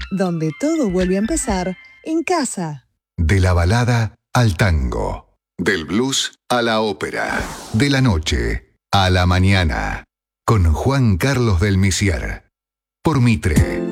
donde todo vuelve a empezar en casa. De la balada al tango, del blues a la ópera, de la noche a la mañana, con Juan Carlos del Misier, por Mitre.